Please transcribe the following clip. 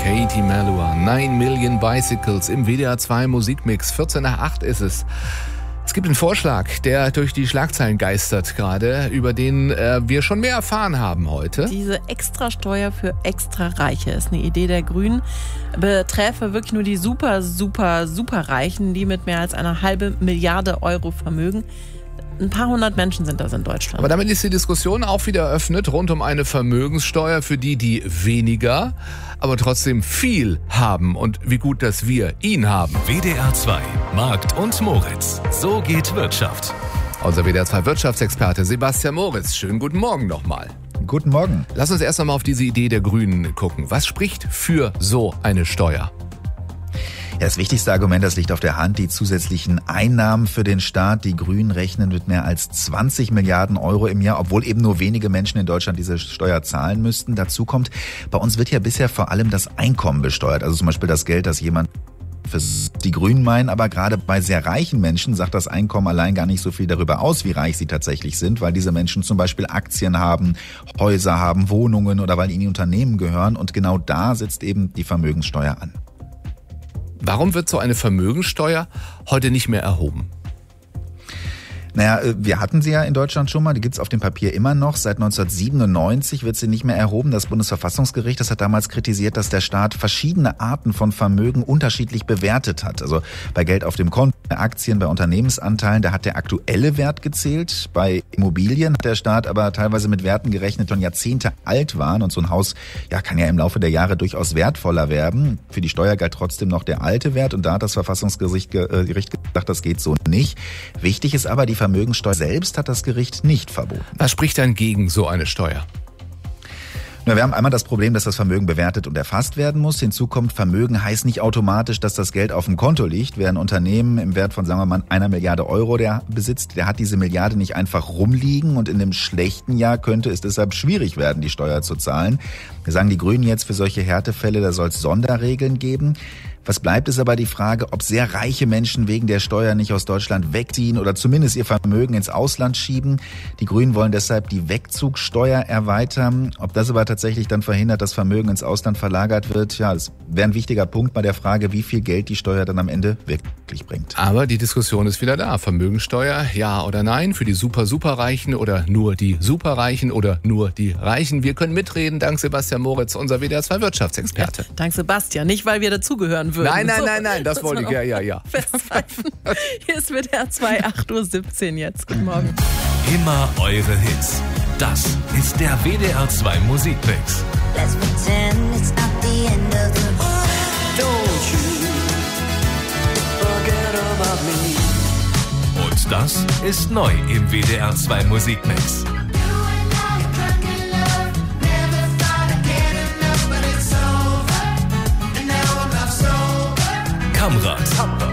Katie Melua, 9 Million Bicycles im WDR 2 Musikmix. 8:14 ist es. Es gibt einen Vorschlag, der durch die Schlagzeilen geistert gerade, über den wir schon mehr erfahren haben heute. Diese Extrasteuer für Extrareiche ist eine Idee der Grünen. Beträfe wirklich nur die Superreichen, die mit mehr als 1,5 Milliarde Euro Vermögen. Ein paar hundert Menschen sind das in Deutschland. Aber damit ist die Diskussion auch wieder eröffnet rund um eine Vermögenssteuer für die, die weniger, aber trotzdem viel haben. Und wie gut, dass wir ihn haben. WDR 2, Markt und Moritz. So geht Wirtschaft. Unser WDR 2 Wirtschaftsexperte Sebastian Moritz. Schönen guten Morgen nochmal. Guten Morgen. Lass uns erst einmal auf diese Idee der Grünen gucken. Was spricht für so eine Steuer? Ja, das wichtigste Argument, das liegt auf der Hand, die zusätzlichen Einnahmen für den Staat. Die Grünen rechnen mit mehr als 20 Milliarden Euro im Jahr, obwohl eben nur wenige Menschen in Deutschland diese Steuer zahlen müssten. Dazu kommt, bei uns wird ja bisher vor allem das Einkommen besteuert. Also zum Beispiel das Geld, das jemand für die Grünen meinen, aber gerade bei sehr reichen Menschen sagt das Einkommen allein gar nicht so viel darüber aus, wie reich sie tatsächlich sind, weil diese Menschen zum Beispiel Aktien haben, Häuser haben, Wohnungen oder weil ihnen die Unternehmen gehören. Und genau da setzt eben die Vermögenssteuer an. Warum wird so eine Vermögenssteuer heute nicht mehr erhoben? Naja, wir hatten sie ja in Deutschland schon mal, die gibt's auf dem Papier immer noch. Seit 1997 wird sie nicht mehr erhoben. Das Bundesverfassungsgericht, das hat damals kritisiert, dass der Staat verschiedene Arten von Vermögen unterschiedlich bewertet hat. Also bei Geld auf dem Konto, bei Aktien, bei Unternehmensanteilen, da hat der aktuelle Wert gezählt. Bei Immobilien hat der Staat aber teilweise mit Werten gerechnet, die schon Jahrzehnte alt waren. Und so ein Haus kann ja im Laufe der Jahre durchaus wertvoller werden. Für die Steuer galt trotzdem noch der alte Wert. Und da hat das Verfassungsgericht gesagt, das geht so nicht. Wichtig ist aber, die Vermögenssteuer selbst hat das Gericht nicht verboten. Was spricht dann gegen so eine Steuer? Wir haben einmal das Problem, dass das Vermögen bewertet und erfasst werden muss. Hinzu kommt, Vermögen heißt nicht automatisch, dass das Geld auf dem Konto liegt. Wer ein Unternehmen im Wert von, sagen wir mal, 1 Milliarde Euro der besitzt, der hat diese Milliarde nicht einfach rumliegen. Und in einem schlechten Jahr könnte es deshalb schwierig werden, die Steuer zu zahlen. Wir sagen die Grünen jetzt, für solche Härtefälle, da soll es Sonderregeln geben. Was bleibt, ist aber die Frage, ob sehr reiche Menschen wegen der Steuer nicht aus Deutschland wegziehen oder zumindest ihr Vermögen ins Ausland schieben. Die Grünen wollen deshalb die Wegzugsteuer erweitern. Ob das aber tatsächlich dann verhindert, dass Vermögen ins Ausland verlagert wird, das wäre ein wichtiger Punkt bei der Frage, wie viel Geld die Steuer dann am Ende wirklich bringt. Aber die Diskussion ist wieder da. Vermögenssteuer, ja oder nein? Für die Superreichen oder nur die Superreichen oder nur die Reichen? Wir können mitreden, dank Sebastian Moritz, unser WDR 2 Wirtschaftsexperte. Ja, dank Sebastian, nicht weil wir dazugehören würden. Nein, das wollte ich, ja. Festpfeifen. Hier ist WDR 2, 8:17 Uhr jetzt. Guten Morgen. Immer eure Hits. Das ist der WDR 2 Musikmix. Let's pretend it's not the end of the world. Don't you forget about me. Und das ist neu im WDR 2 Musikmix. Kamrat.